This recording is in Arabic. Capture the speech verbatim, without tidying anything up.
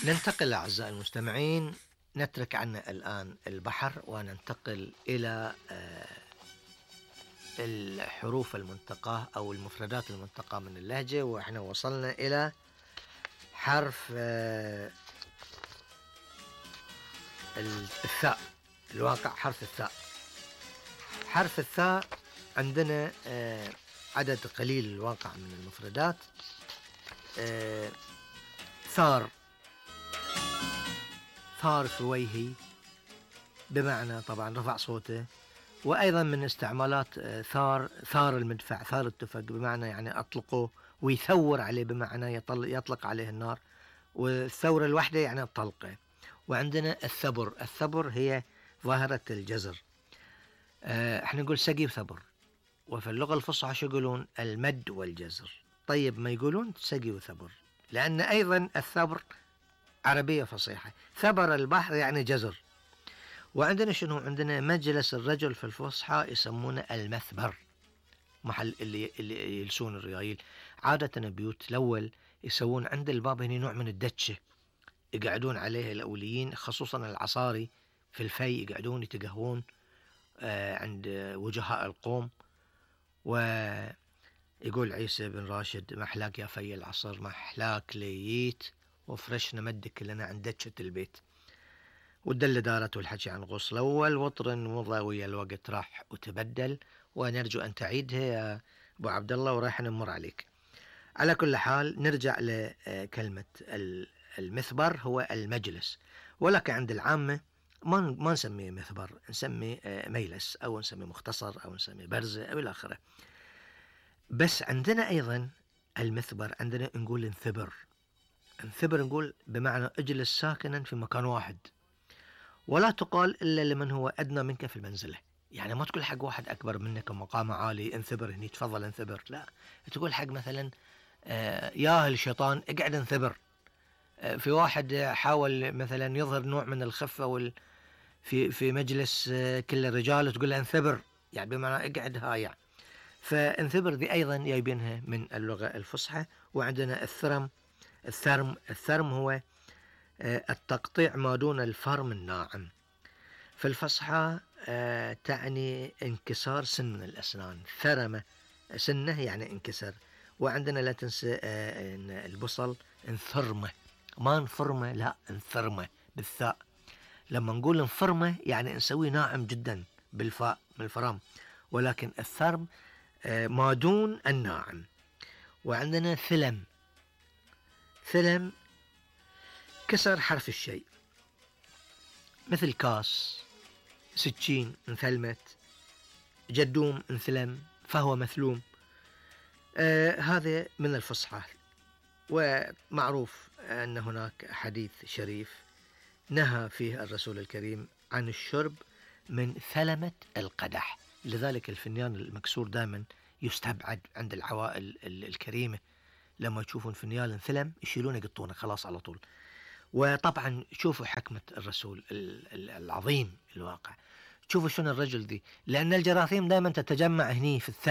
ننتقل أعزائي المستمعين، نترك عنا الآن البحر وننتقل إلى آه، الحروف المنتقاة أو المفردات المنتقاة من اللهجة، وإحنا وصلنا إلى حرف آه، الثاء. الواقع حرف الثاء. حرف الثاء عندنا آه، عدد قليل الواقع من المفردات. آه، ثار، ثار فويهي، بمعنى طبعا رفع صوته. وأيضا من استعمالات ثار، ثار المدفع، ثار التفق، بمعنى يعني أطلقه، ويثور عليه بمعنى يطلق عليه النار، والثورة الواحدة يعني الطلقة. وعندنا الثبر، الثبر هي ظاهرة الجزر. اه احنا نقول سقي وثبر، وفي اللغة الفصحى شو يقولون؟ المد والجزر. طيب ما يقولون سقي وثبر، لأن أيضا الثبر عربية فصيحة. ثبر البحر يعني جزر. وعندنا شنو؟ عندنا مجلس الرجل في الفصحى يسمونه المثبر، محل اللي, اللي يلسون الريايل. عادة بيوت الأول يسوون عند الباب هنا نوع من الدتشة يقعدون عليه الأوليين، خصوصا العصاري في الفي يقعدون يتقهون آه عند وجهاء القوم. ويقول عيسى بن راشد: محلاك يا في العصر، محلاك لييت وفرشنا مدك لنا عند دتشة البيت. والدلة دارت والحكي عن غصل أول وطر مضى ويا الوقت راح وتبدل، ونرجو أن تعيدها يا أبو عبد الله وراح نمر عليك. على كل حال نرجع لكلمة المثبر، هو المجلس، ولكن عند العامة ما ما نسميه مثبر، نسميه ميلس، أو نسميه مختصر، أو نسميه برزة، أو إلى آخره. بس عندنا أيضا المثبر عندنا نقول انثبر. انثبر نقول بمعنى اجلس ساكنا في مكان واحد، ولا تقال إلا لمن هو أدنى منك في المنزلة. يعني ما تقول حق واحد أكبر منك مقام عالي انثبر هني، تفضل انثبر، لا، تقول حق مثلا آه يا الشيطان اقعد انثبر. آه في واحد حاول مثلا يظهر نوع من الخفة وال في في مجلس آه كل الرجال، تقول له انثبر، يعني بمعنى اقعد هايع. فانثبر دي أيضا جايبينها من اللغة الفصحى. وعندنا الثرم، الثرم الثرم هو التقطيع ما دون الفرم الناعم. في الفصحى آه تعني انكسار سن من الأسنان. ثرمة سنه يعني انكسر. وعندنا لا تنسى آه إن البصل انثرمة، ما انفرمة، لا انثرمة بالثاء. لما نقول انفرمة يعني نسوي ناعم جدا بالفاء من الفرام، ولكن الثرم آه ما دون الناعم. وعندنا ثلم، ثلم كسر حرف الشيء، مثل كاس، سكين انثلمت، جدوم انثلم، فهو مثلوم. آه هذا من الفصحى. ومعروف أن هناك حديث شريف نهى فيه الرسول الكريم عن الشرب من ثلمة القدح، لذلك الفنيان المكسور دائما يستبعد عند العوائل الكريمة. لما يشوفون فنيان ثلم يشيلونه يقطونه خلاص على طول. وطبعا شوفوا حكمة الرسول العظيم الواقع، شوفوا شنو الرجل دي، لأن الجراثيم دائما تتجمع هني في الثلم.